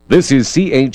This is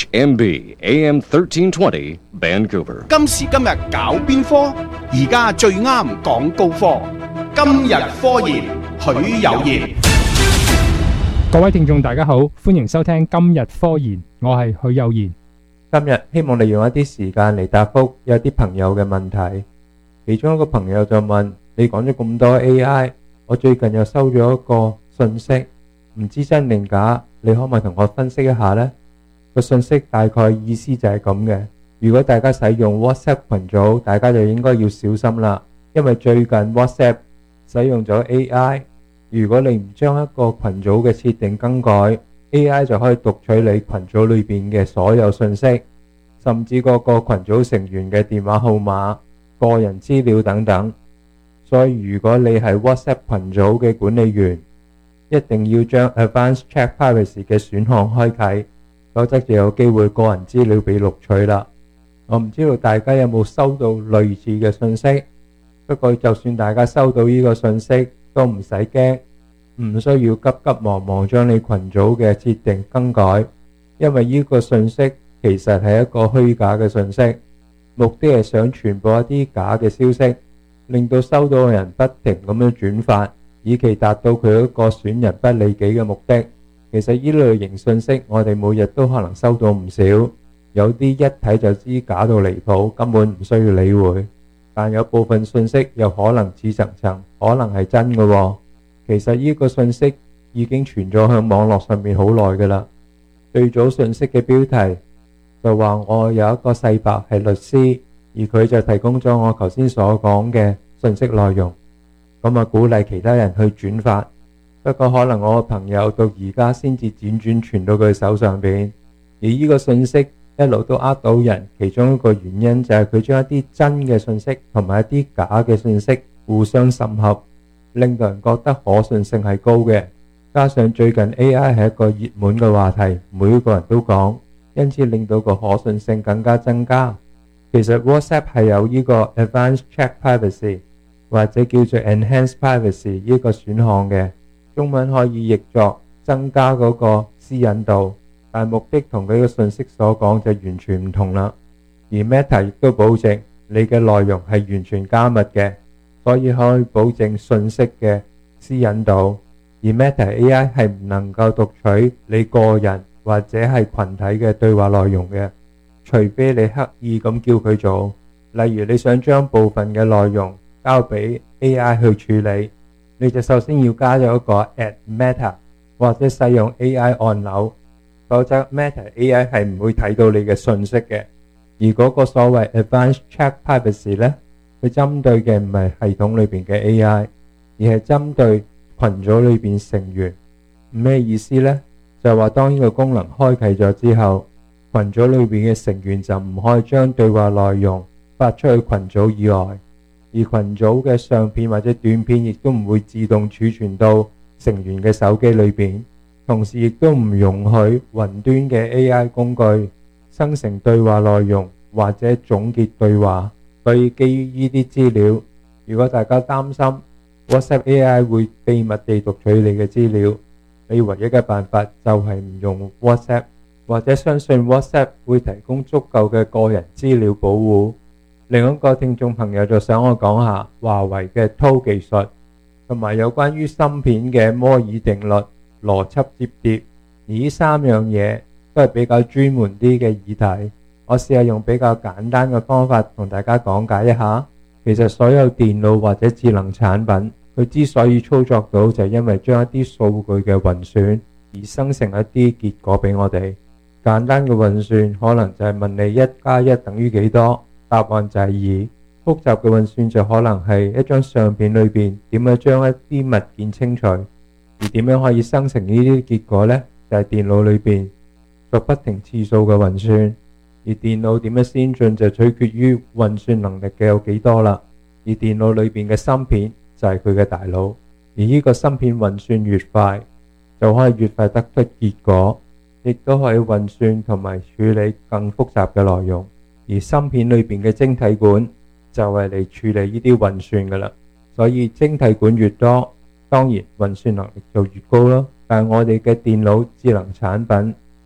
CHMB AM 1320 Vancouver. 今時今日搞邊科？而家最啱講高科。今日科研，許有賢。 各位聽眾大家好，歡迎收聽今日科研，我係許有賢。 今日希望利用一啲時間嚟答覆有啲朋友嘅問題。其中一個朋友就問：你講咗咁多 AI， 我最近又收咗一個信息，唔知真定假，你可唔可以同我分析一下呢？個信息大概意思就係咁嘅。如果大家使用 WhatsApp 群組，大家就應該要小心啦，因為最近 WhatsApp 使用咗 AI。如果你唔將一個群組嘅設定更改， AI 就可以讀取你群組裏邊嘅所有信息，甚至個群組成員嘅電話號碼、個人資料等等。所以如果你係 WhatsApp 群組嘅管理員，一定要將 Advanced Check Privacy 嘅選項開啟，否則就有機會個人資料被錄取啦。我唔知道大家有冇收到類似嘅信息，不過就算大家收到呢個信息都唔使驚，唔需要急急忙忙將你群組嘅設定更改，因為呢個信息其實係一個虛假嘅信息，目的係想傳播一啲假嘅消息，令到收到嘅人不停咁樣轉發，以期達到佢一個損人不利己嘅目的。其實呢類型信息我哋每日都可能收到唔少，有啲一睇就知假到離譜，根本唔需要理會。但有部分信息又可能似層層，可能係真嘅喎。其實呢個信息已經傳咗向網絡上面好耐㗎啦。最早信息嘅標題就話我有一個世伯係律師，而佢就提供咗我頭先所講嘅信息內容，咁啊鼓勵其他人去轉發。不過可能我個朋友到而家先至輾轉傳到佢手上邊，而呢個信息一路都呃到人，其中一個原因就係佢將一啲真嘅信息同埋一啲假嘅信息互相滲合，令到人覺得可信性係高嘅。加上最近 AI 係一個熱門嘅話題，每個人都講，因此令到個可信性更加增加。其實 WhatsApp 係有呢個 Advanced Check Privacy 或者叫做 Enhanced Privacy 呢個選項嘅，中文可以譯作增加嗰個私隱度，但目的同佢嘅信息所講就完全唔同啦。而 Meta 亦都保證你嘅內容係完全加密嘅，所以可以保證信息嘅私隱度。而 Meta AI 係唔能夠讀取你個人或者係群體嘅對話內容嘅，除非你刻意咁叫佢做。例如你想將部分嘅內容交俾 AI 去處理，你就首先要加咗一個 Add Meta 或者使用 AI 按鈕，否則 Meta AI 係唔會睇到你嘅信息嘅。而嗰個所謂 Advanced Check Privacy 呢，佢針對嘅唔係系統裏邊嘅 AI， 而係針對群組裏邊成員。咩意思呢？就係話當呢個功能開啟咗之後，群組裏邊嘅成員就唔可以將對話內容發出去群組以外，而群組嘅相片或者短片亦都唔會自動儲存到成員嘅手機裏邊，同時亦都唔容許雲端嘅 AI 工具生成對話內容或者總結對話。所以基於呢啲資料，如果大家擔心 WhatsApp AI 會秘密地讀取你嘅資料，你唯一嘅辦法就係唔用 WhatsApp， 或者相信 WhatsApp 會提供足夠嘅個人資料保護。另一個聽眾朋友就想我講下華為嘅 ToF 技術，同埋有關於芯片嘅摩爾定律、邏輯摺疊。而呢三樣嘢都係比較專門啲嘅議題，我試下用比較簡單嘅方法同大家講解一下。其實所有電腦或者智能產品，佢之所以操作到，就係因為將一啲數據嘅運算而生成一啲結果俾我哋。簡單嘅運算可能就係問你1+1等於幾多，答案就係2。複雜嘅運算就可能係一張相片裏邊點樣將一啲物件清除，而點樣可以生成呢啲結果呢？就係電腦裏邊作不停次數嘅運算。而電腦點樣先進就取決於運算能力嘅有幾多啦。而電腦裏邊嘅芯片就係佢嘅大腦，而呢個芯片運算越快，就可以越快得出結果，亦都可以運算同埋處理更複雜嘅內容。而芯片裏邊嘅晶體管就係嚟處理呢啲運算噶啦。所以晶體管越多，當然運算能力就越高咯。但係我哋嘅電腦智能產品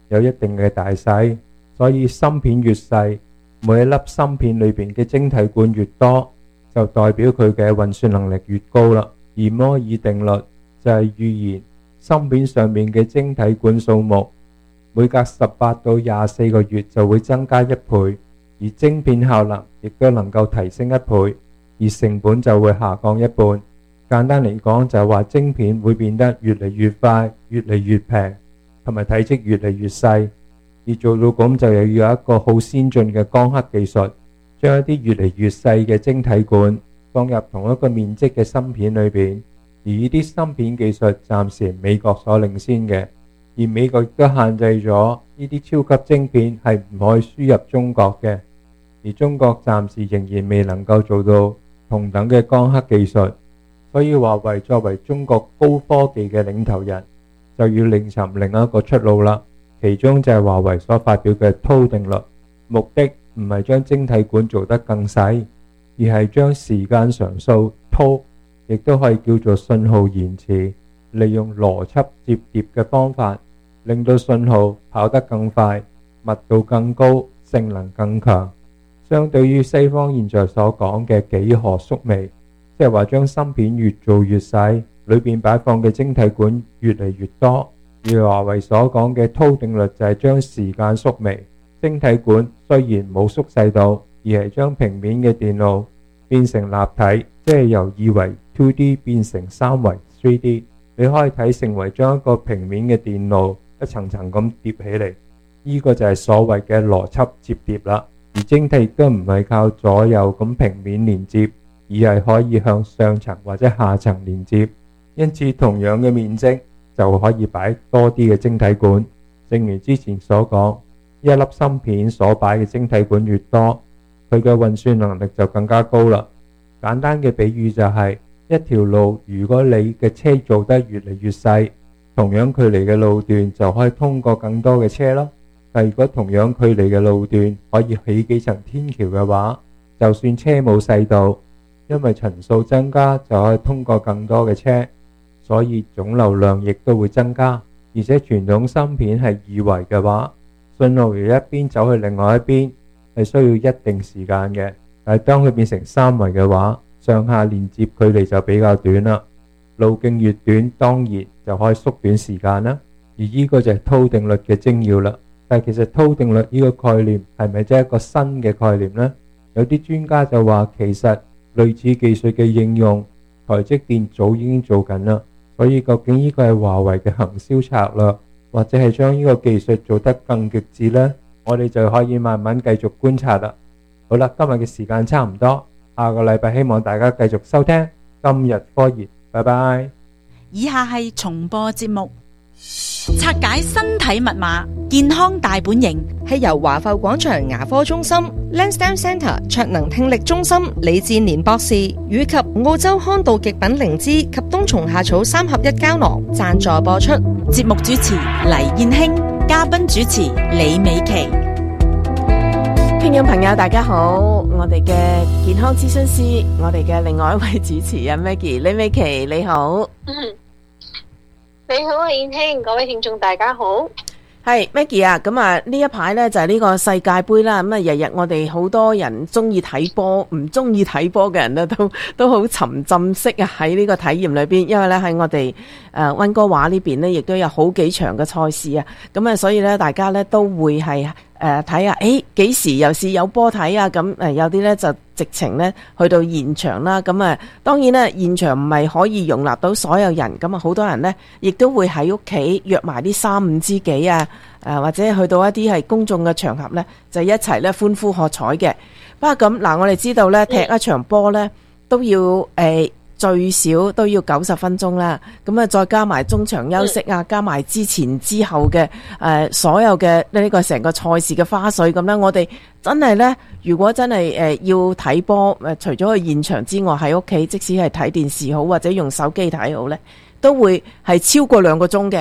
有一定嘅大細，所以芯片越細，每一粒芯片裏邊嘅晶體管越多，就代表佢嘅運算能力越高啦。而摩爾定律就係預言芯片上面嘅晶體管數目每隔18到24個月就會增加1倍，而晶片效能亦都能夠提升1倍，而成本就會下降一半。簡單嚟講就係話晶片會變得越嚟越快，越嚟越平，同埋體積越嚟越細。而做到咁就又要有一個好先進嘅光刻技術，將一啲越嚟越細嘅晶體管放入同一個面積嘅芯片裏邊。而呢啲芯片技術暫時係美國所領先嘅，而美國亦都限制咗呢啲超級晶片係唔可以輸入中國嘅。而中國暫時仍然未能夠做到同等嘅光刻技術，所以華為作為中國高科技嘅領頭人，就要另尋另一個出路啦。其中就係華為所發表嘅韜定律，目的唔係將晶體管做得更細，而係將時間常數韜，亦都可以叫做信號延遲，利用邏輯摺疊嘅方法，令到信號跑得更快，密度更高，性能更強。相對於西方現在所講嘅幾何縮微，即係話將芯片越做越細，裏邊擺放嘅晶體管越嚟越多。而華為所講嘅韜定律就係將時間縮微，晶體管雖然冇縮細到，而係將平面嘅電路變成立體，即係由二維 2D 變成三維 3D。你可以睇成為將一個平面嘅電路一層層咁疊起嚟，呢個就係所謂嘅邏輯摺疊啦。而晶體亦都唔係靠左右咁平面連接，而係可以向上層或者下層連接，因此同樣嘅面積就可以擺多啲嘅晶體管。正如之前所講，一粒芯片所擺嘅晶體管越多，佢嘅運算能力就更加高啦。簡單嘅比喻就係一條路，如果你嘅車做得越嚟越細，同樣距離嘅路段就可以通過更多嘅車咯。但如果同樣距離嘅路段可以起幾層天橋嘅話，就算車冇細到，因為層數增加就可以通過更多嘅車，所以總流量亦都會增加。而且傳統芯片係二維嘅話，信號由一邊走去另外一邊係需要一定時間嘅，但係當佢變成三維嘅話，上下連接距離就比較短啦。路徑越短，當然就可以縮短時間啦。而呢個就係韜定律嘅精要啦。但係其實韜定律呢個概念係咪真係一個新嘅概念呢？有啲專家就話其實類似技術嘅應用，台積電早已經做緊啦。所以究竟呢個係華為嘅行銷策略，或者係將呢個技術做得更極致呢？我哋就可以慢慢繼續觀察啦。好啦，今日嘅時間差唔多，下個禮拜希望大家繼續收聽今日科研，拜拜。 以下係重播節目。拆解身體密碼，健康大本營係由華埠廣場牙科中心 Lansdowne Centre 卓能聽力中心李志年博士以及澳洲康道極品靈芝及冬蟲夏草3合1膠囊贊助播出。 節目主持黎燕卿，嘉賓主持李美琪。 聽眾朋友大家好，我哋嘅健康諮詢師，我哋嘅另外一位主持人 Maggie 李美琪，你好。 你好啊，燕卿，各位聽眾大家好。 係 Maggie 啊，咁啊呢一排呢就係呢個世界盃啦，咁啊日日我哋好多人中意睇波，唔中意睇波嘅人呢都好沉浸式啊喺呢個體驗裏邊，因為呢喺我哋溫哥華呢邊呢亦都有好幾場嘅賽事啊，咁啊所以呢大家呢都會係睇下，幾時又是有波睇啊？咁有啲呢就直情呢去到現場啦。咁啊，當然呢現場唔係可以容納到所有人，咁啊好多人呢亦都會喺屋企約埋啲3、5知己啊，或者去到一啲係公眾嘅場合呢，就一齊呢歡呼喝彩嘅。不過咁嗱，我哋知道呢踢一場波呢都要最少都要90分鐘啦，咁啊再加埋中場休息啊，加埋之前之後嘅所有嘅呢個成個賽事嘅花絮咁啦，我哋真係呢，如果真係要睇波，除咗去現場之外，喺屋企即使係睇電視好或者用手機睇好呢，都會係超過2個鐘嘅。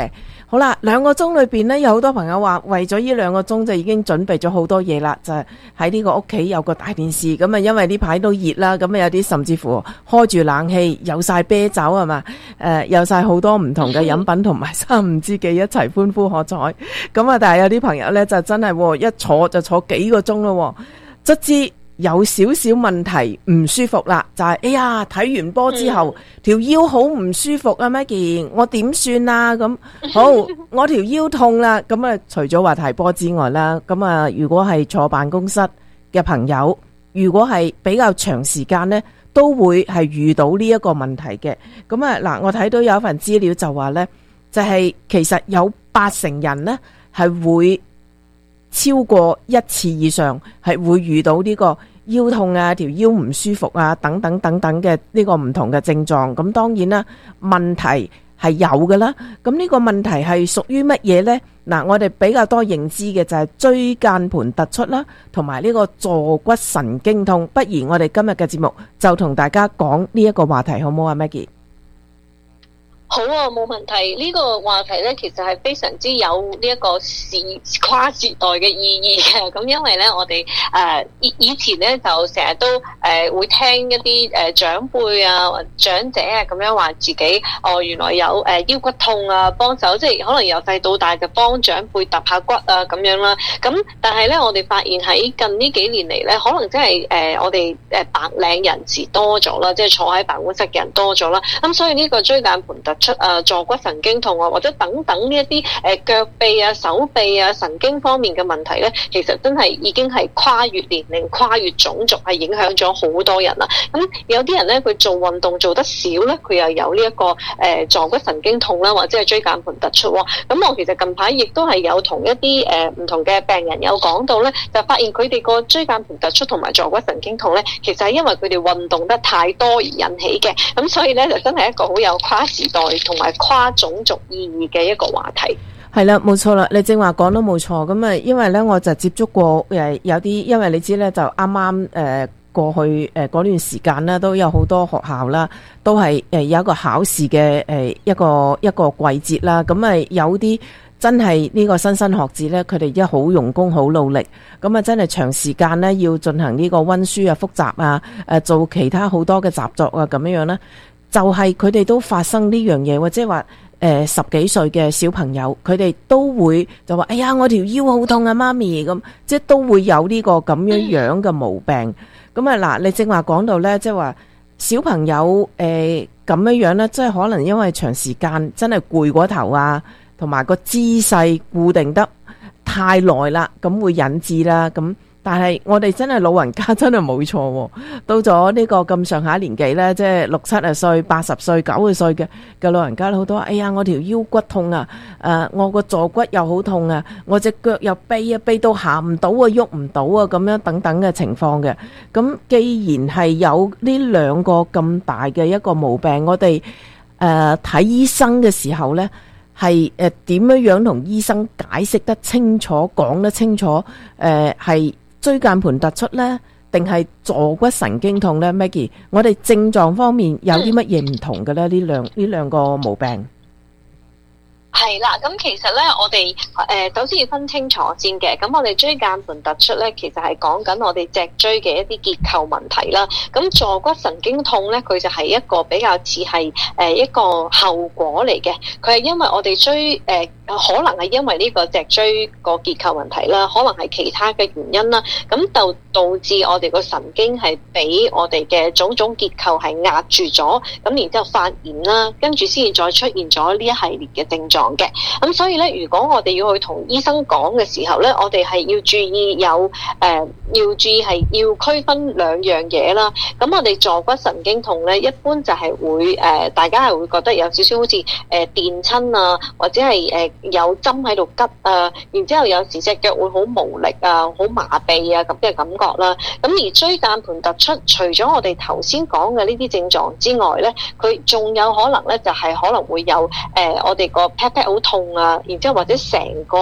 好啦，2個鐘裏邊呢，有好多朋友話為咗呢2個鐘就已經準備咗好多嘢啦，就係喺呢個屋企有個大電視，咁啊因為呢排都熱啦，咁啊有啲甚至乎開住冷氣，有晒啤酒係嘛，有晒好多唔同嘅飲品同埋三五知己一齊歡呼喝彩，咁啊但係有啲朋友呢，就真係一坐就坐幾個鐘咯，卒之有少少問題唔舒服啦，就係哎呀睇完波之後條腰好唔舒服啊 Maggie， 我點算啊？咁好，我條腰痛啦，咁啊除咗話睇波之外啦，咁啊如果係坐辦公室嘅朋友，如果係比較長時間呢，都會係遇到呢一個問題嘅。咁啊嗱，我睇到有一份資料就話呢，就係其實有80%人呢係會超過1次以上係會遇到呢個腰痛啊、條腰唔舒服啊等等等等嘅呢個唔同嘅症狀。咁當然啦，問題係有㗎啦。咁呢個問題係屬於乜嘢呢？嗱，我哋比較多認知嘅就係椎間盤突出啦，同埋呢個坐骨神經痛。不如我哋今日嘅節目就同大家講呢一個話題，好唔好啊 Maggie？ 好啊，冇問題。呢個話題咧，其實係非常之有呢一個跨時代嘅意義嘅。咁因為咧，我哋以前咧就成日都會聽一啲長輩啊、或長者啊咁樣話自己原來有腰骨痛啊，幫手即係可能由細到大就幫長輩揼下骨啊咁樣啦。咁但係咧，我哋發現喺近呢幾年嚟咧，可能真係我哋白領人士多咗啦，即係坐喺辦公室嘅人多咗啦。咁所以呢個椎間盤突出坐骨神經痛啊，或者等等呢一啲腳臂啊、手臂啊、神經方面嘅問題咧，其實真係已經係跨越年齡、跨越種族，係影響咗好多人啦。咁有啲人咧，佢做運動做得少咧，佢又有呢一個坐骨神經痛啦，或者係椎間盤突出。咁我其實近排亦都係有同一啲唔同嘅病人有講到咧，就發現佢哋個椎間盤突出同埋坐骨神經痛咧，其實係因為佢哋運動得太多而引起嘅。咁所以咧，就真係一個好有跨時代同埋跨種族意義嘅一個話題。 係啦，冇錯啦，你正話講都冇錯。咁啊，因為咧我就接觸過有啲，因為你知咧就啱啱過去嗰段時間咧，都有好多學校啦，都係有一個考試嘅一個季節啦。咁啊有啲真係呢個新生學子咧，佢哋一好用功、好努力，咁啊真係長時間咧要進行呢個溫書啊、複習啊、做其他好多嘅習作啊咁樣咧。就係佢哋都發生呢樣嘢，或者話10幾歲嘅小朋友，佢哋都會就話：哎呀，我條腰好痛啊，媽咪咁，即係都會有呢個咁樣嘅毛病。咁啊嗱，你正話講到呢，即係話小朋友咁樣呢，即係可能因為長時間真係攰過頭啊，同埋個姿勢固定得太耐啦，咁會引致啦咁。但係我哋真係老人家真係冇錯，到咗呢個咁上下年紀呢，即係60、70歲、80歲、90歲嘅老人家好多，哎呀，我條腰骨痛啊，我個坐骨又好痛啊，我隻腳又痹到行唔到啊，喐唔到啊，咁樣等等嘅情況嘅。咁既然係有呢2個咁大嘅一個毛病，我哋睇醫生嘅時候呢，係點樣同醫生解釋得清楚、講得清楚？係椎間盤突出呢，定係坐骨神經痛呢 Maggie， 我哋症狀方面有啲乜嘢唔同嘅呢？呢兩個毛病。 係啦，咁其實咧，我哋首先要分清楚先嘅。咁我哋椎間盤突出咧，其實係講緊我哋脊椎嘅一啲結構問題啦。咁坐骨神經痛咧，佢就係一個比較似係一個後果嚟嘅。佢係因為我哋可能係因為呢個脊椎個結構問題啦，可能係其他嘅原因啦。咁就導致我哋個神經係俾我哋嘅種種結構係壓住咗，咁然之後發炎啦，跟住先至再出現咗呢一系列嘅症狀嘅。咁所以咧，如果我哋要去同醫生講嘅時候咧，我哋係要注意要注意係要區分2樣嘢啦。咁我哋坐骨神經痛咧，一般就係會大家係會覺得有少少好似電親啊，或者係有針喺度拮啊，然之後有時隻腳會好無力啊、好麻痹啊咁嘅感覺啦。咁而椎間盤突出，除咗我哋頭先講嘅呢啲症狀之外咧，佢仲有可能咧就係可能會有我哋個 pat pat 好痛啊，然之後或者成個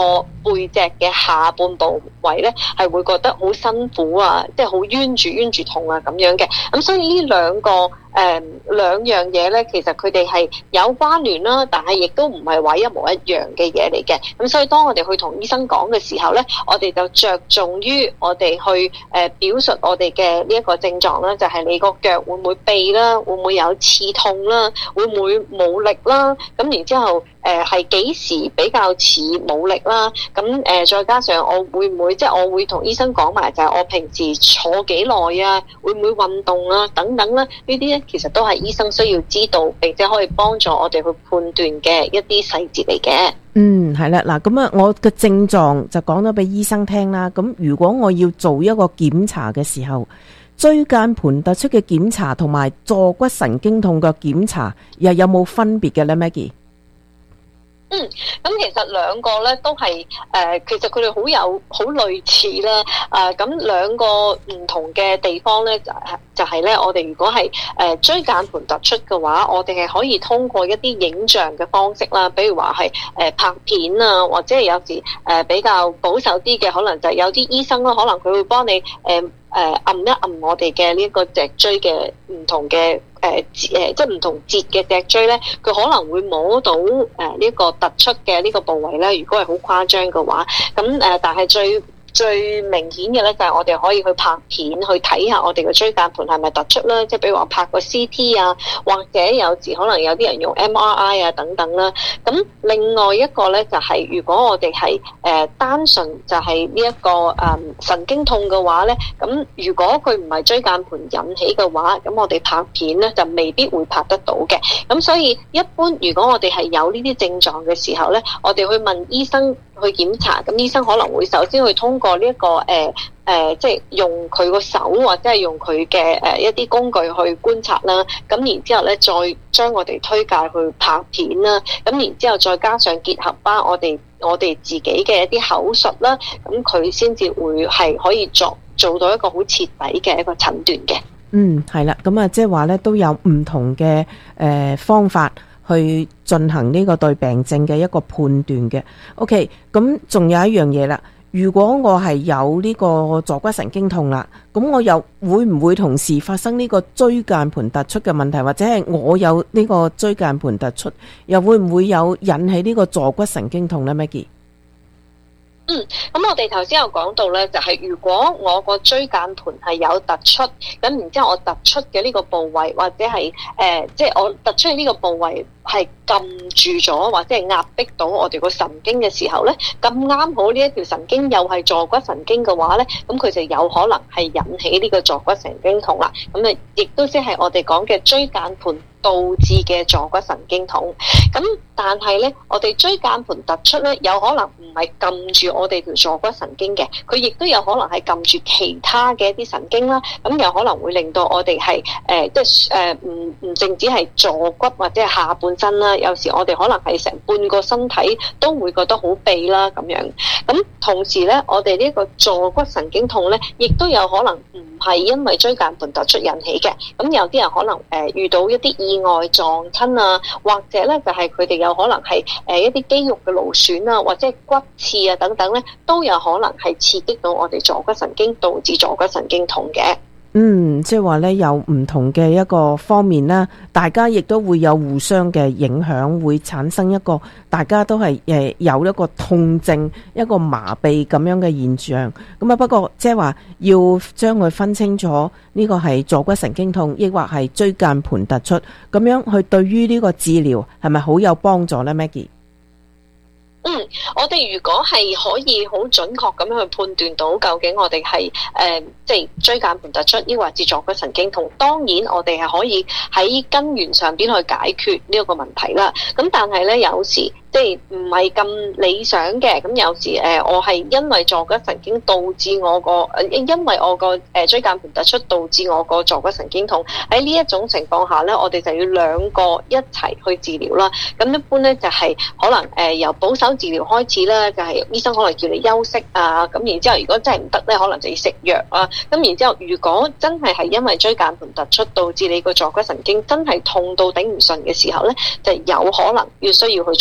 背脊嘅下半部位咧係會覺得好辛苦啊，即係好冤住痛啊咁樣嘅。咁所以呢兩樣嘢咧，其實佢哋係有關聯啦，但係亦都唔係話一模一樣嘅嘢嚟嘅。咁所以當我哋去同醫生講嘅時候咧，我哋就着重於我哋去表述我哋嘅呢一個症狀啦，就係你個腳會唔會痹啦，會唔會有刺痛啦，會唔會冇力啦，咁然之後係幾時比較似冇力啦，咁再加上我會唔會即係我會同醫生講埋就係我平時坐幾耐啊，會唔會運動啊等等啦，呢啲咧其實都係醫生需要知道並且可以幫助我哋去判斷嘅一啲細節嚟嘅。 係啦，嗱咁啊，我嘅症狀就講咗俾醫生聽啦。咁如果我要做一個檢查嘅時候，椎間盤突出嘅檢查同埋坐骨神經痛嘅檢查又有冇分別嘅咧 ，Maggie？ 咁其實兩個咧都係其實佢哋好類似啦。咁兩個唔同嘅地方咧就係咧，我哋如果係椎間盤突出嘅話，我哋係可以通過一啲影像嘅方式啦，比如話係拍片啊，或者係有時比較保守啲嘅，可能就係有啲醫生啦，可能佢會幫你按一按我哋嘅呢一個脊椎嘅唔同嘅即係唔同節嘅脊椎咧，佢可能會摸到呢個突出嘅呢個部位咧。如果係好誇張嘅話，咁但係最明顯嘅咧就係我哋可以去拍片去睇下我哋嘅椎間盤係咪突出啦，即係比如話拍個 CT 啊，或者有時可能有啲人用 MRI 啊等等啦。咁另外一個咧就係如果我哋係單純就係呢一個神經痛嘅話咧，咁如果佢唔係椎間盤引起嘅話，咁我哋拍片咧就未必會拍得到嘅。咁所以一般如果我哋係有呢啲症狀嘅時候咧，我哋去問醫生去檢查，咁醫生可能會首先去通過呢一個即係用佢個手或者係用佢嘅一啲工具去觀察啦，咁然之後咧再將我哋推介去拍片啦，咁然之後再加上結合翻我哋自己嘅一啲口述啦，咁佢先至會係可以做到一個好徹底嘅一個診斷嘅。 係啦，咁啊即係話咧都有唔同嘅方法去進行呢個對病症嘅一個判斷嘅。OK， 咁仲有一樣嘢啦。如果我係有呢個坐骨神經痛啦，咁我又會唔會同時發生呢個椎間盤突出嘅問題，或者係我有呢個椎間盤突出，又會唔會有引起呢個坐骨神經痛呢 Maggie？ 咁我哋頭先有講到咧，就係如果我個椎間盤係有突出，咁然之後我突出嘅呢個部位，或者係即係我突出嘅呢個部位係撳住咗，或者係壓迫到我哋個神經嘅時候咧，咁啱好呢一條神經又係坐骨神經嘅話咧，咁佢就有可能係引起呢個坐骨神經痛啦。咁啊，亦都即係我哋講嘅椎間盤導致嘅坐骨神經痛。咁但係咧，我哋椎間盤突出咧，有可能唔係撳住我哋條坐骨神經嘅，佢亦都有可能係撳住其他嘅一啲神經啦。咁有可能會令到我哋係即係唔淨止係坐骨或者係下半身啦，有時我哋可能係成半個身體都會覺得好痹啦咁樣。咁同時咧，我哋呢個坐骨神經痛咧，亦都有可能唔係因為椎間盤突出引起嘅。咁有啲人可能遇到一啲意外撞親啊，或者咧就係佢哋有可能係一啲肌肉嘅勞損啊，或者係骨刺啊等等咧，都有可能係刺激到我哋坐骨神經，導致坐骨神經痛嘅。 即係話咧有唔同嘅一個方面啦，大家亦都會有互相嘅影響，會產生一個大家都係有一個痛症、一個麻痹咁樣嘅現象。咁啊，不過即係話要將佢分清楚，呢個係坐骨神經痛，抑或係椎間盤突出，咁樣去對於呢個治療係咪好有幫助呢 Maggie？ 我哋如果係可以好準確咁樣去判斷到究竟我哋係即係椎間盤突出，抑或係坐骨神經痛，當然我哋係可以喺根源上邊去解決呢一個問題啦。咁但係咧，有時即係唔係咁理想嘅。咁有時我係因為坐骨神經導致我個因為我個椎間盤突出導致我個坐骨神經痛。喺呢一種情況下咧，我哋就要兩個一齊去治療啦。咁一般咧就係可能由保守治療開始啦，就係醫生可能叫你休息啊。咁然之後如果真係唔得咧，可能就要食藥啊。咁然之後如果真係因為椎間盤突出導致你個坐骨神經真係痛到頂唔順嘅時候咧，就有可能要需要去做到一啲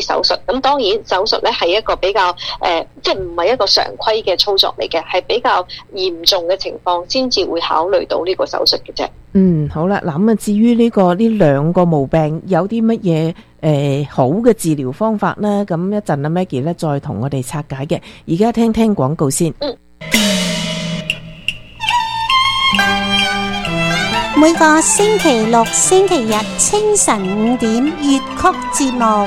啲手術。咁當然手術咧係一個比較即係唔係一個常規嘅操作嚟嘅，係比較嚴重嘅情況先至會考慮到呢個手術嘅啫。 好啦，嗱咁啊，至於呢兩個毛病有啲乜嘢好嘅治療方法呢？咁一陣阿 Maggie 咧再同我哋拆解嘅。而家聽聽廣告先。 每個星期六、星期日清晨5點粵曲節目，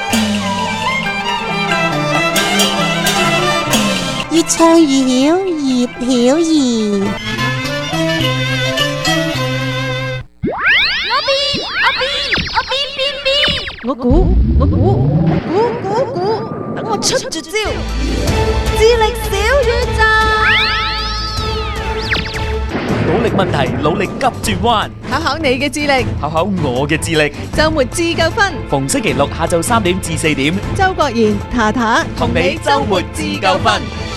越唱越曉，葉曉儀。 我估，等我出絕招，智力小宇宙。 努力問題，努力急轉彎， 考考你嘅智力， 考考我嘅智力。 周末自救分， 逢星期六下晝3點至4點， 周國賢、塔塔同你周末自救分。